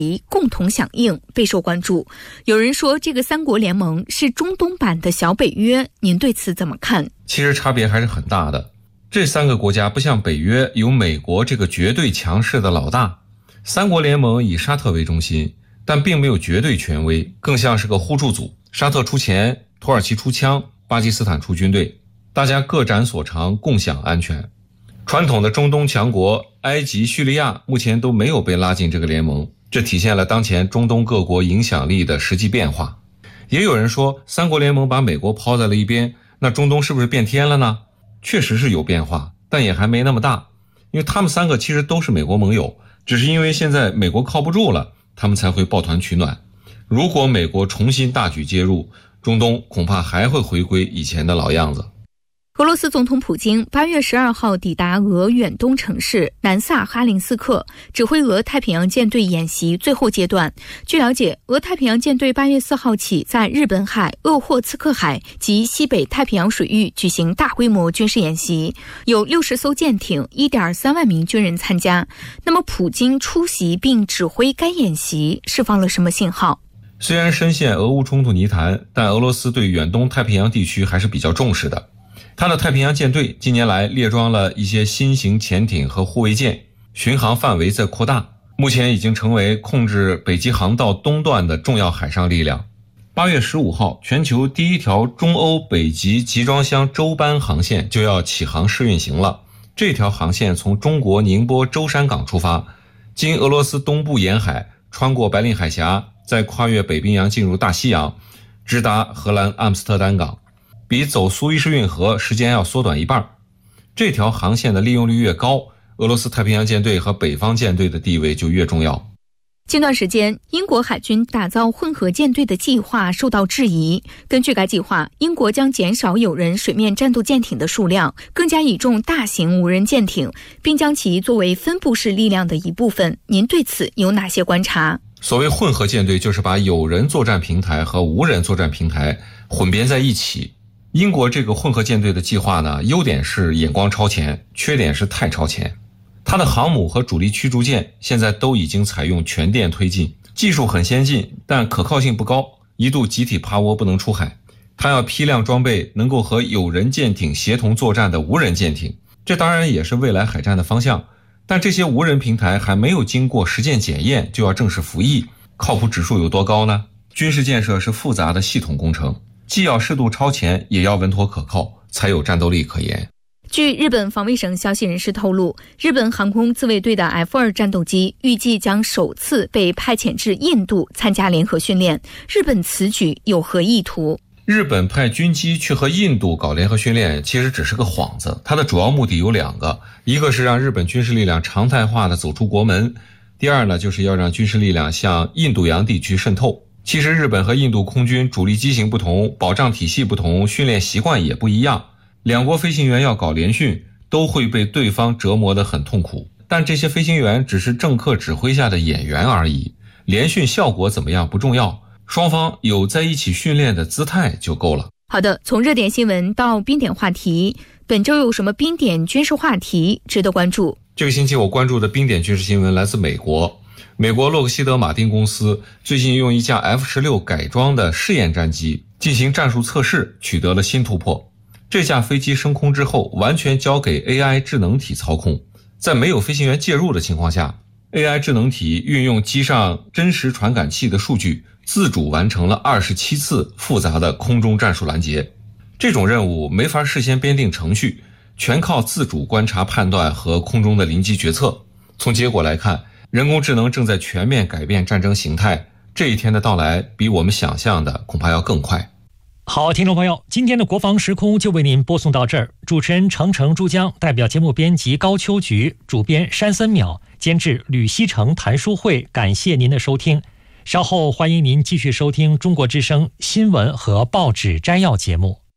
共同响应备受关注。有人说这个三国联盟是中东版的小北约，您对此怎么看？ 其实差别还是很大的。这三个国家不像北约有美国这个绝对强势的老大，三国联盟以沙特为中心，但并没有绝对权威，更像是个互助组。沙特出钱，土耳其出枪，巴基斯坦出军队，大家各展所长，共享安全。传统的中东强国埃及、叙利亚目前都没有被拉进这个联盟，这体现了当前中东各国影响力的实际变化。也有人说三国联盟把美国抛在了一边，那中东是不是变天了呢？确实是有变化，但也还没那么大，因为他们三个其实都是美国盟友，只是因为现在美国靠不住了，他们才会抱团取暖。如果美国重新大举介入，中东恐怕还会回归以前的老样子。 俄罗斯总统普京8月12号抵达俄远东城市南萨哈林斯克，指挥俄太平洋舰队演习最后阶段。据了解，俄太平洋舰队8月4号起在日本海、鄂霍次克海及西北太平洋水域举行大规模军事演习，有60艘舰艇、1.3万名军人参加。那么普京出席并指挥该演习释放了什么信号？ 虽然深陷俄乌冲突泥潭，但俄罗斯对远东太平洋地区还是比较重视的。他的太平洋舰队近年来列装了一些新型潜艇和护卫舰，巡航范围在扩大，目前已经成为控制北极航道东段的重要海上力量。8月15号，全球第一条中欧北极集装箱舟班航线就要起航试运行了。这条航线从中国宁波舟山港出发，经俄罗斯东部沿海，穿过白令海峡，再跨越北冰洋进入大西洋，直达荷兰阿姆斯特丹港，比走苏伊士运河时间要缩短一半。这条航线的利用率越高，俄罗斯太平洋舰队和北方舰队的地位就越重要。 近段时间，英国海军打造混合舰队的计划受到质疑。根据该计划，英国将减少有人水面战斗舰艇的数量，更加倚重大型无人舰艇，并将其作为分布式力量的一部分。您对此有哪些观察？ 所谓混合舰队，就是把有人作战平台和无人作战平台混编在一起。英国这个混合舰队的计划呢，优点是眼光超前，缺点是太超前。它的航母和主力驱逐舰现在都已经采用全电推进，技术很先进，但可靠性不高，一度集体趴窝不能出海。它要批量装备能够和有人舰艇协同作战的无人舰艇，这当然也是未来海战的方向。但这些无人平台还没有经过实践检验就要正式服役，靠谱指数有多高呢？军事建设是复杂的系统工程，既要适度超前，也要稳妥可靠，才有战斗力可言。 据日本防卫省消息人士透露，日本航空自卫队的 F2 战斗机预计将首次被派遣至印度参加联合训练。日本此举有何意图？ 日本派军机去和印度搞联合训练，其实只是个幌子。它的主要目的有2个，一个是让日本军事力量常态化的走出国门，第二呢，就是要让军事力量向印度洋地区渗透。其实日本和印度空军主力机型不同，保障体系不同，训练习惯也不一样。两国飞行员要搞联训，都会被对方折磨得很痛苦。但这些飞行员只是政客指挥下的演员而已，联训效果怎么样不重要，双方有在一起训练的姿态就够了。 好的，从热点新闻到冰点话题，本周有什么冰点军事话题值得关注？ 这个星期我关注的冰点军事新闻来自美国。美国洛克希德马丁公司最近用一架 F-16 改装的试验战机进行战术测试，取得了新突破。这架飞机升空之后，完全交给 AI 智能体操控，在没有飞行员介入的情况下， AI 智能体运用机上真实传感器的数据，自主完成了27次复杂的空中战术拦截。这种任务没法事先编定程序，全靠自主观察判断和空中的临机决策。从结果来看，人工智能正在全面改变战争形态，这一天的到来比我们想象的恐怕要更快。 好，听众朋友，今天的国防时空就为您播送到这儿。主持人程程珠江，代表节目编辑高秋菊，主编山森淼，监制吕西成、谭书慧，感谢您的收听。稍后欢迎您继续收听中国之声新闻和报纸摘要节目。